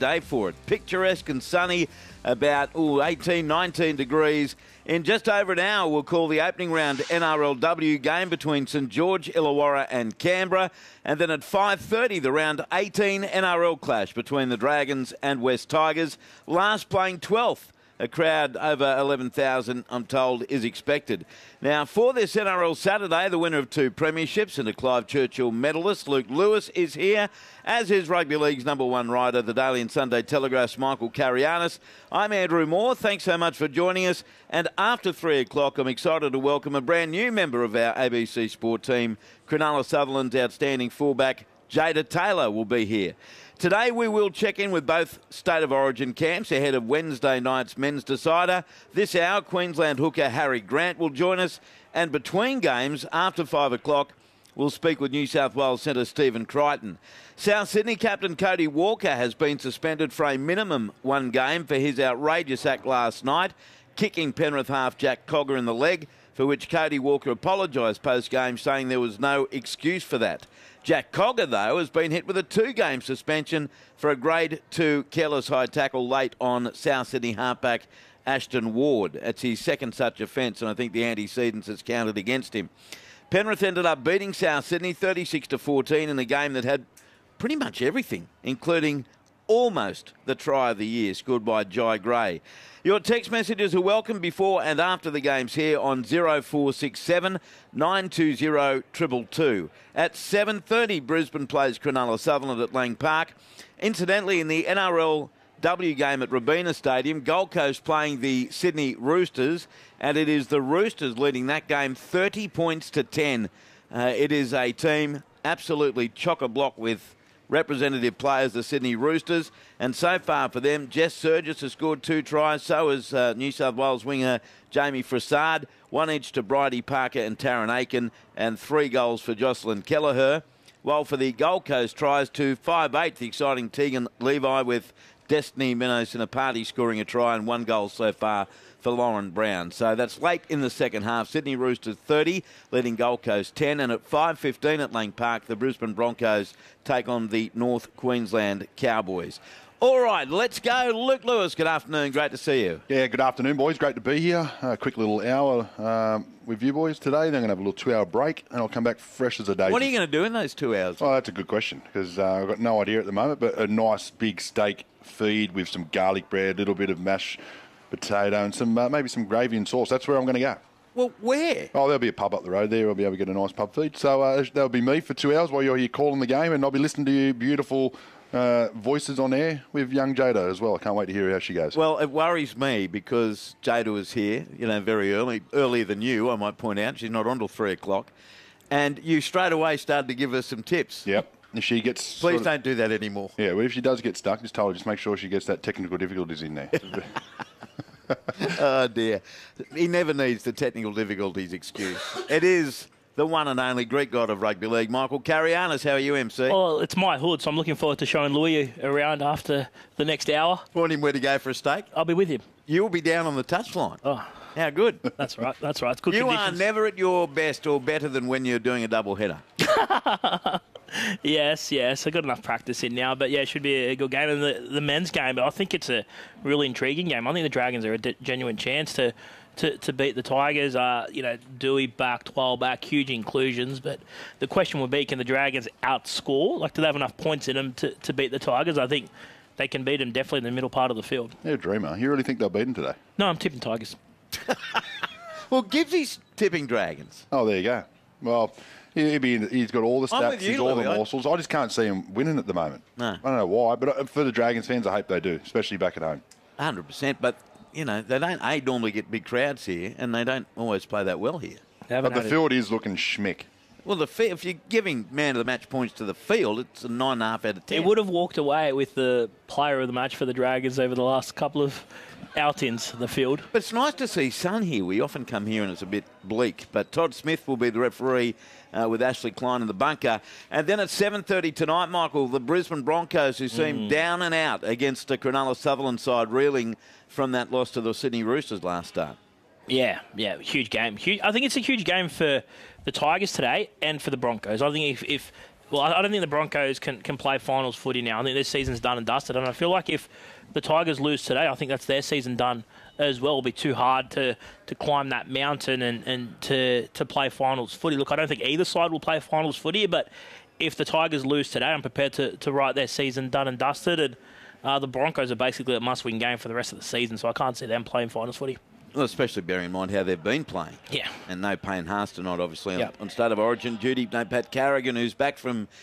day for it. Picturesque and sunny, about 18, 19 degrees. In just over an hour, we'll call the opening round NRLW game between St George, Illawarra and Canberra. And then at 5:30, the round 18 NRL clash between the Dragons and West Tigers. Last playing 12th. A crowd over 11,000, I'm told, is expected. Now, for this NRL Saturday, the winner of 2 premierships and a Clive Churchill medalist, Luke Lewis, is here, as is Rugby League's #1 writer, the Daily and Sunday Telegraph's Michael Carianis. I'm Andrew Moore. Thanks so much for joining us. And after 3 o'clock, I'm excited to welcome a brand new member of our ABC Sport team. Cronulla Sutherland's outstanding fullback, Jada Taylor, will be here. Today we will check in with both State of Origin camps ahead of Wednesday night's men's decider. This hour, Queensland hooker Harry Grant will join us. And between games, after 5 o'clock, we'll speak with New South Wales centre Stephen Crichton. South Sydney captain Cody Walker has been suspended for a minimum 1 game for his outrageous act last night, kicking Penrith half Jack Cogger in the leg, for which Cody Walker apologised post-game, saying there was no excuse for that. Jack Cogger, though, has been hit with a 2-game suspension for a Grade 2 careless high tackle late on South Sydney halfback Ashton Ward. It's his second such offence, and I think the antecedents has counted against him. Penrith ended up beating South Sydney 36-14 in a game that had pretty much everything, including almost the try of the year, scored by Jai Gray. Your text messages are welcome before and after the games here on 0467 920 222. At 7:30, Brisbane plays Cronulla Sutherland at Lang Park. Incidentally, in the NRLW game at Robina Stadium, Gold Coast playing the Sydney Roosters, and it is the Roosters leading that game 30 points to 10. It is a team absolutely chock-a-block with representative players, the Sydney Roosters, and so far for them, Jess Surgis has scored 2 tries, so has New South Wales winger Jamie Frassard, 1 each to Bridie Parker and Taryn Aiken, and 3 goals for Jocelyn Kelleher. While for the Gold Coast tries to 5'8", the exciting Tegan Levi with Destiny Minno-Sinapati scoring a try and 1 goal so far for Lauren Brown. So that's late in the second half. Sydney Roosters 30, leading Gold Coast 10. And at 5:15 at Lang Park, the Brisbane Broncos take on the North Queensland Cowboys. All right, let's go. Luke Lewis, good afternoon. Great to see you. Yeah, good afternoon, boys. Great to be here. A quick little hour with you boys today. Then I'm going to have a little 2-hour break, and I'll come back fresh as a daisy. What are you going to do in those 2 hours? Oh, that's a good question, because I've got no idea at the moment, but a nice big steak feed with some garlic bread, a little bit of mashed potato, and some maybe some gravy and sauce. That's where I'm going to go. Well, where? Oh, there'll be a pub up the road there. I'll be able to get a nice pub feed. So that'll be me for 2 hours while you're here calling the game, and I'll be listening to you beautiful voices on air with young Jada as well. I can't wait to hear how she goes. Well, it worries me because Jada was here, very earlier than you, I might point out. She's not on till 3 o'clock. And you straight away started to give her some tips. Yep. If she gets... Please don't do that anymore. Yeah, well, if she does get stuck, just tell her, just make sure she gets that technical difficulties in there. Oh, dear. He never needs the technical difficulties excuse. It is the one and only Greek god of rugby league, Michael Carianis. How are you, MC? Well, it's my hood, so I'm looking forward to showing Louis around after the next hour. Want him where to go for a steak? I'll be with him. You'll be down on the touchline. Oh. How good. That's right. That's right. It's good You conditions. are never at your best or better than when you're doing a double header. Yes. I've got enough practice in now, but yeah, it should be a good game. And the men's game, but I think it's a really intriguing game. I think the Dragons are a genuine chance to beat the Tigers. Dewey back, Twal back, huge inclusions. But the question would be, can the Dragons outscore? Like, do they have enough points in them to beat the Tigers? I think they can beat them definitely in the middle part of the field. You're a dreamer. You really think they'll beat them today? No, I'm tipping Tigers. Well, Gibbsy's tipping Dragons. Oh, there you go. Well, he's got all the I'm stats, with you, he's all the Louis. morsels. I just can't see him winning at the moment. No. I don't know why, but for the Dragons fans, I hope they do, especially back at home. 100%, but, they don't normally get big crowds here, and they don't always play that well here. But the field is looking schmick. Well, if you're giving man of the match points to the field, it's a 9.5 out of 10. It would have walked away with the player of the match for the Dragons over the last couple of outings, the field. But it's nice to see sun here. We often come here and it's a bit bleak. But Todd Smith will be the referee with Ashley Klein in the bunker. And then at 7:30 tonight, Michael, the Brisbane Broncos, who seem down and out against the Cronulla Sutherland side, reeling from that loss to the Sydney Roosters last start. Yeah, huge game. I think it's a huge game for the Tigers today and for the Broncos. I think if Well, I don't think the Broncos can play finals footy now. I think this season's done and dusted. And I feel like if the Tigers lose today, I think that's their season done as well. It'll be too hard to climb that mountain and to play finals footy. Look, I don't think either side will play finals footy, but if the Tigers lose today, I'm prepared to write their season done and dusted. And the Broncos are basically a must-win game for the rest of the season, so I can't see them playing finals footy. Well, especially bearing in mind how they've been playing. Yeah. And no Payne Haas tonight, obviously, Yep. on State of Origin duty. No Pat Carrigan, who's back from